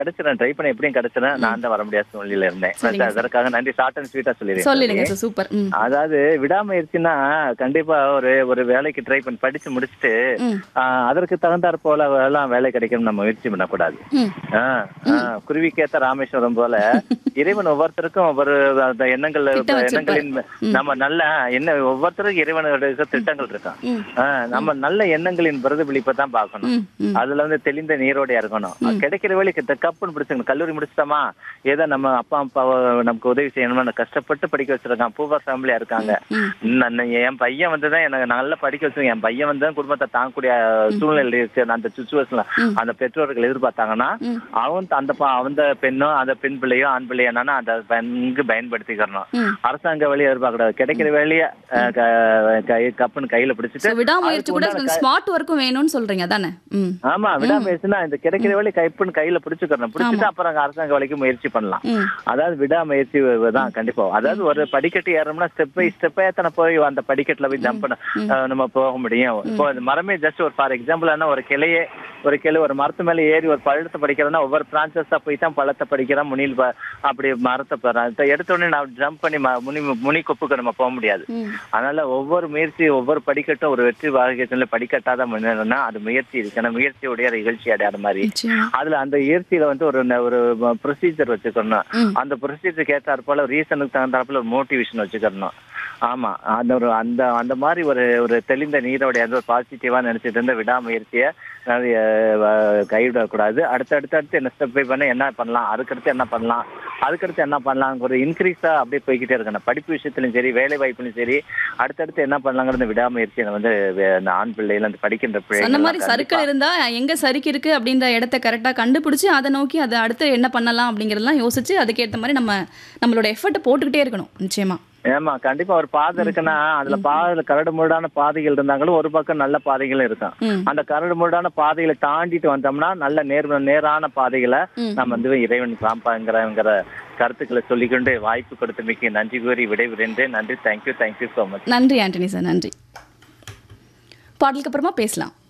கிடைச்சிடும், ட்ரை பண்ண எப்படியும் கிடைச்சிடும். நான் தான் வர முடியாத சூழ்நிலையில இருந்தேன். சரிங்க சார். அதற்காக நன்றி. ஷார்ட் அண்ட் ஸ்வீட்டா சொல்லிடுங்க சொல்லிடுறேன். சார். சூப்பர். அதாவது விடாமுயற்சின்னா கண்டிப்பா ஒரு ஒரு வேலைக்கு ட்ரை பண்ணி படிச்சு முடிச்சுட்டு ம். அதற்கு தகுந்தாற் போல எல்லாம் வேலை கிடைக்கும் நம்ம முயற்சி பண்ணக்கூடாது. ம். குருவிக்கேத்த ராமேஸ்வரம் போல இறைவன் ஒவ்வொருத்தருக்கும் ஒவ்வொரு அந்த திட்டம் வச்சிருப்பாரு. எண்ணங்களின் நம்ம நல்ல என்ன ஒவ்வொருத்தருக்கும் இறைவனுடைய திட்டங்கள் இருக்கான். ம். நம்ம நல்ல எண்ணங்களின் பிரதிபலிப்பை தான் பார்க்கணும். ம். ம். அதுல தெளிந்த நீரோடையா இருக்கணும். கிடைக்கிற வேலைக்கு கப்புன்னு பிடிச்சுக்கணும். கல்லூரி முடிச்சிட்டோமா, ஏதோ நம்ம அப்பா அப்பாவை நமக்கு உதவி செய்யணும்னு கஷ்டப்பட்டு படிக்க வச்சிருக்கான். பூவர் ஃபேமிலியா இருக்காங்க. என் பையன் தான் எனக்கு நல்லா படிக்க வச்சிருக்கேன். என் பையன் தான் குடும்பத்தை தாங்கக்கூடிய சூழ்நிலை இருக்கு. அந்த சுச்சுவேஷன்ல அந்த பெற்றோர்கள் எதிர்பார்த்தாங்கன்னா அந்த பெண்ணோ அந்த பெண் பிள்ளையோ ஆண் பிள்ளையோ என்னன்னா அந்த பங்கு பயன்படுத்திக்கிறணும். அரசாங்க வேலையை எதிர்பார்க்கக்கூடாது. கிடைக்கிற வேலையை கப்புன்னு கையில பிடிச்சிட்டு விடாமுயற்சி கூட ஸ்மார்ட் ஒர்க்கும் வேணும்னு சொல்றீங்க தானே? ஆமா, விடாமுயற்சினா இந்த கிடைக்கிற வேலையை கைப்புன்னு கையில பிடிச்சுக்கணும். பிடிச்சிட்டு அப்புறம் அரசாங்க வேலைக்கு முயற்சி பண்ணலாம். அதாவது விடாமுயற்சி தான் கண்டிப்பா. அதாவது ஒரு படிக்கட்டு ஏறோம்னா ஸ்டெப் பை ஸ்டெப்பா எத்தனை போய் அந்த படிக்கட்டுல போய் ஜம்ப் பண்ண நம்ம போக முடியும். இப்போ மரமே ஜஸ்ட் ஒரு ஃபார் எக்ஸாம்பிள் ஒரு கிளை ஒரு மரத்து மேல ஏறி ஒரு பழத்தை படிக்கிறோம்னா ஒவ்வொரு பிரான்சஸா போய் தான் பழத்தை படிக்கிறோம். முனில் அப்படி மரத்தை போறோம். எடுத்த உடனே நான் ஜம்ப் பண்ணி முனி கொப்புக்கு நம்ம போக முடியாது. அதனால ஒவ்வொரு முயற்சி ஒவ்வொரு படிக்கட்டும் ஒரு வெற்றி வாழ்க்கை படிக்கட்டாத முன்னேறனா அது முயற்சி இருக்கணும். முயற்சியுடைய நிகழ்ச்சி அடையாத மாதிரி அதுல அந்த முயற்சியில ஒரு ப்ரொசீஜர் வச்சுக்கணும். அந்த ப்ரொசீஜருக்கு ஏற்றாற் போல ரீசனுக்கு தகுந்தாப்புல ஒரு மோட்டிவேஷன் வச்சுக்கணும். ஆமா, அந்த மாதிரி ஒரு தெளிந்த நீரோடைய ஒரு பாசிட்டிவா நினைச்சிட்டு இருந்த விடாமுயற்சியை கைவிடக்கூடாது. அடுத்து என்ன ஸ்டெப் பை பண்ண என்ன பண்ணலாம், அதுக்கடுத்து என்ன பண்ணலாம் ஒரு இன்க்ரீஸா அப்படியே போய்கிட்டே இருக்கணும். படிப்பு விஷயத்திலும் சரி, வேலை வாய்ப்புலையும் சரி, அடுத்தடுத்து என்ன பண்ணலாங்கிற விடாமுயற்சியை இந்த ஆண் பிள்ளைகள் அந்த படிக்கின்ற அந்த மாதிரி சறுக்கள் இருந்தா எங்க சறுக்கு இருக்கு அப்படின்ற இடத்த கரெக்டா கண்டுபிடிச்சு அதை நோக்கி அதை அடுத்து என்ன பண்ணலாம் அப்படிங்கறதெல்லாம் யோசிச்சு அதுக்கேற்ற மாதிரி நம்மளோட எஃபர்ட் போட்டுக்கிட்டே இருக்கணும். நிச்சயமா. ஏமா கண்டிப்பா ஒரு பாதை இருக்குன்னா அதுல கரடு முரடான பாதைகள் இருந்தாங்களும் ஒரு பக்கம் நல்ல பாதைகளும் இருக்கும். அந்த கரடு முரடான பாதைகளை தாண்டிட்டு வந்தோம்னா நல்ல நேரான பாதைகளை நம்ம இறைவன் காப்பாங்கிற கருத்துக்களை சொல்லிக்கொண்டு வாய்ப்பு கொடுத்த மிக்க நன்றி கூறி விடைபெறுகின்றேன். நன்றி. Thank you so much. நன்றி ஆண்டனி சார். நன்றி. பாடலுக்கு அப்புறமா பேசலாம்.